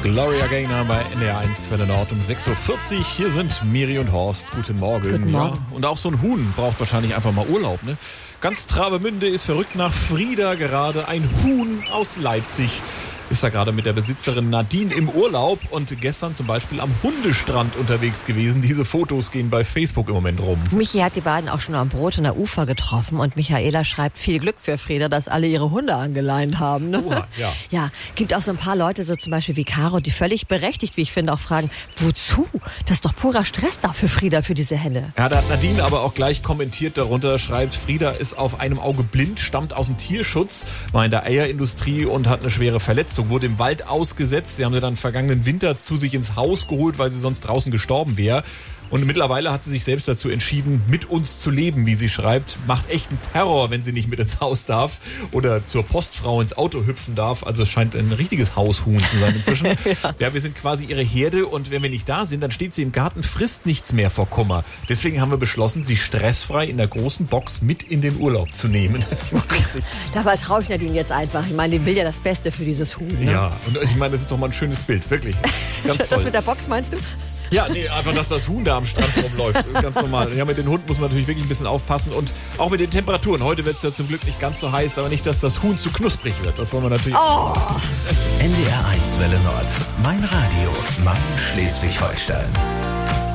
Gloria Gaynor bei NDR 1 Welle Nord um 6.40 Uhr. Hier sind Miri und Horst. Guten Morgen. Guten Morgen. Ja, und auch so ein Huhn braucht wahrscheinlich einfach mal Urlaub, ne? Ganz Travemünde ist verrückt nach Frieda gerade. Ein Huhn aus Leipzig ist da gerade mit der Besitzerin Nadine im Urlaub und gestern zum Beispiel am Hundestrand unterwegs gewesen. Diese Fotos gehen bei Facebook im Moment rum. Michi hat die beiden auch schon am Brot an der Ufer getroffen und Michaela schreibt, viel Glück für Frieda, dass alle ihre Hunde angeleint haben. Ne? Oha, ja. Ja, gibt auch so ein paar Leute, so zum Beispiel wie Caro, die völlig berechtigt, wie ich finde, auch fragen, wozu? Das ist doch purer Stress da für Frieda, für diese Henne. Ja, da hat Nadine aber auch gleich kommentiert darunter, schreibt, Frieda ist auf einem Auge blind, stammt aus dem Tierschutz, war in der Eierindustrie und hat eine schwere Verletzung, wurde im Wald ausgesetzt. Sie haben sie dann vergangenen Winter zu sich ins Haus geholt, weil sie sonst draußen gestorben wäre. Und mittlerweile hat sie sich selbst dazu entschieden, mit uns zu leben, wie sie schreibt. Macht echten Terror, wenn sie nicht mit ins Haus darf oder zur Postfrau ins Auto hüpfen darf. Also es scheint ein richtiges Haushuhn zu sein inzwischen. Ja, wir sind quasi ihre Herde und wenn wir nicht da sind, dann steht sie im Garten, frisst nichts mehr vor Kummer. Deswegen haben wir beschlossen, sie stressfrei in der großen Box mit in den Urlaub zu nehmen. Da vertraue ich Nadine jetzt einfach. Ich meine, die will ja das Beste für dieses Huhn. Ne? Ja, und ich meine, das ist doch mal ein schönes Bild, wirklich. Ganz toll. Das mit der Box meinst du? Ja, nee, einfach, dass das Huhn da am Strand rumläuft. Ganz normal. Ja, mit den Hunden muss man natürlich wirklich ein bisschen aufpassen. Und auch mit den Temperaturen. Heute wird es ja zum Glück nicht ganz so heiß, aber nicht, dass das Huhn zu knusprig wird. Das wollen wir natürlich. Oh. NDR 1 Welle Nord. Mein Radio. Mein Schleswig-Holstein.